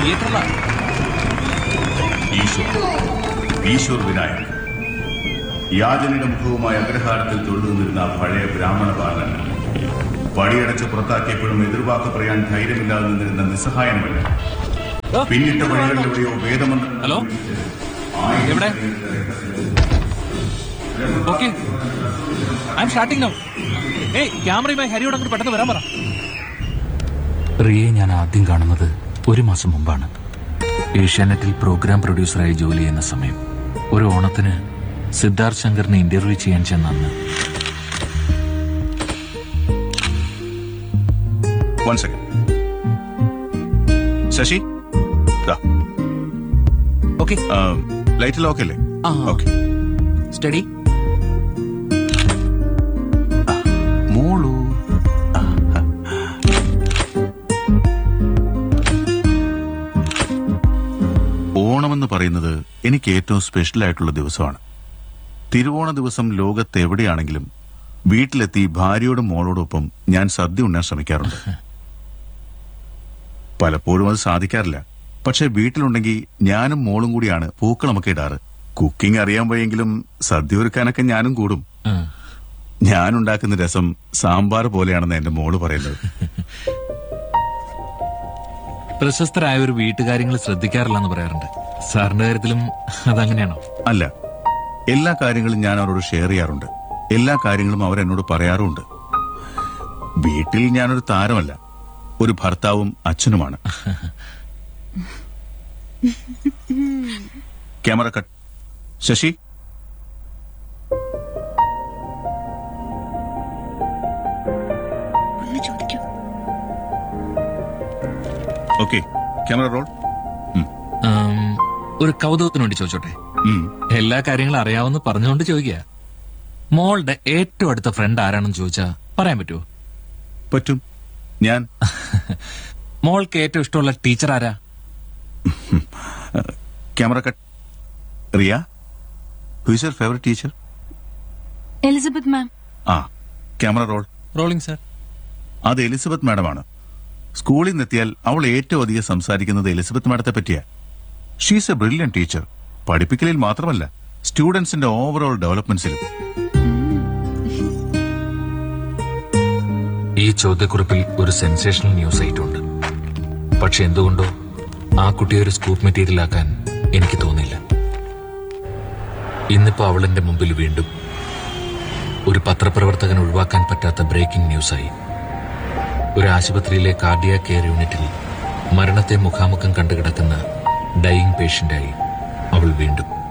തിയേറ്ററിലാണ്. ഈശ്വർ വിനായക് യാചനയുടെ മുഖവുമായി അഗ്രഹാരത്തിൽ തൊഴുതു നിന്നിരുന്ന പഴയ ബ്രാഹ്മണ ബാലൻ പടിയടച്ച് പുറത്താക്കിയപ്പോഴും എതിർവാക്ക് പറയാൻ ധൈര്യമില്ലാതെ നിന്നിരുന്ന നിസ്സഹായനമല്ല. പിന്നിട്ട വഴികളിലെവിടെയോ വേദമന്ത്രം. ഹലോ, എവിടെ? Okay, I M starting now. ഏയ്, ക്യാമറയുമായി ഹരിയോട് അങ്ങോട്ട് പെട്ടെന്ന് വരാൻ പറ. റിയയെ ഞാൻ ആദ്യം കാണുന്നത് 1 മാസം മുമ്പാണ്. ഏഷ്യാനെറ്റിൽ പ്രോഗ്രാം പ്രൊഡ്യൂസറായി ജോലി ചെയ്യുന്ന സമയം. ഒരു ഓണത്തിന് സിദ്ധാർത്ഥ് ശങ്കറിനെ ഇന്റർവ്യൂ ചെയ്യാൻ ചെന്നു. ശശി, ഓക്കെ, ലൈറ്റ് ലോക്ക് അല്ലേ? Okay, study. മോളു ഓണമെന്ന് പറയുന്നത് എനിക്ക് ഏറ്റവും സ്പെഷ്യൽ ആയിട്ടുള്ള ദിവസമാണ്. തിരുവോണ ദിവസം ലോകത്ത് എവിടെയാണെങ്കിലും വീട്ടിലെത്തി ഭാര്യയോടും മോളോടൊപ്പം ഞാൻ സദ്യ ഉണ്ണാൻ ശ്രമിക്കാറുണ്ട്. പലപ്പോഴും അത് സാധിക്കാറില്ല. പക്ഷെ വീട്ടിലുണ്ടെങ്കിൽ ഞാനും മോളും കൂടിയാണ് പൂക്കളമൊക്കെ ഇടാറ്. കുക്കിംഗ് അറിയാൻ പോയെങ്കിലും സദ്യ ഒരുക്കാനൊക്കെ ഞാനും കൂടും. ഞാനുണ്ടാക്കുന്ന രസം സാമ്പാർ പോലെയാണെന്ന് എന്റെ മോള് പറയുന്നത്. പ്രശസ്തരായ ഒരു വീട്ടുകാര്യങ്ങൾ ശ്രദ്ധിക്കാറില്ലെന്ന് പറയാറുണ്ട്. സാറിന്റെ കാര്യത്തിലും അതങ്ങനെയാണോ? അല്ല, എല്ലാ കാര്യങ്ങളും ഞാൻ അവരോട് ഷെയർ ചെയ്യാറുണ്ട്. എല്ലാ കാര്യങ്ങളും അവരെന്നോട് പറയാറുമുണ്ട്. വീട്ടിൽ ഞാനൊരു താരമല്ല, ഒരു ഭർത്താവും അച്ഛനുമാണ്. Camera cut. Sasi, okay, camera role. ഒരു കൗതുകത്തിന് വേണ്ടി ചോദിച്ചോട്ടെ? എല്ലാ കാര്യങ്ങളും അറിയാവുന്ന പറഞ്ഞുകൊണ്ട് ചോദിക്കുക. മോളുടെ ഏറ്റവും അടുത്ത ഫ്രണ്ട് ആരാണെന്ന് ചോദിച്ചാ പറയാൻ പറ്റുമോ? പറ്റും. ഞാൻ. മോൾക്ക് ഏറ്റവും ഇഷ്ടമുള്ള ടീച്ചർ ആരാ? Camera cut. Riya, who is your favourite teacher? Elizabeth ma'am. Camera role. Rolling sir. അത് എലിസബത്ത് മാഡമാണ്. സ്കൂളിൽ നിന്നെത്തിയാൽ അവൾ ഏറ്റവും അധികം സംസാരിക്കുന്നത് എലിസബത്ത് മാഡത്തെ പറ്റിയാ. She's A brilliant teacher. പഠിപ്പിക്കലിൽ മാത്രമല്ല, സ്റ്റുഡൻസിന്റെ ഓവറോൾ ഡെവലപ്മെന്റ്സിലും. ഈ ചോദ്യക്കുറിപ്പിൽ ഒരു സെൻസേഷണൽ ന്യൂസ് ആയിട്ടുണ്ട്. പക്ഷെ എന്തുകൊണ്ടോ ആ കുട്ടിയെ ഒരു സ്കൂപ്പ് മെറ്റീരിയൽ ആക്കാൻ എനിക്ക് തോന്നില്ല. ഇന്നിപ്പോ അവളെന്റെ മുമ്പിൽ വീണ്ടും ഒരു പത്രപ്രവർത്തകൻ ഒഴിവാക്കാൻ പറ്റാത്ത ബ്രേക്കിംഗ് ന്യൂസായി. ഒരു ആശുപത്രിയിലെ കാർഡിയാക് കെയർ യൂണിറ്റിൽ മരണത്തെ മുഖാമുഖം കണ്ടുകിടക്കുന്ന ഡയിങ് പേഷ്യന്റായി അവൾ വീണ്ടും.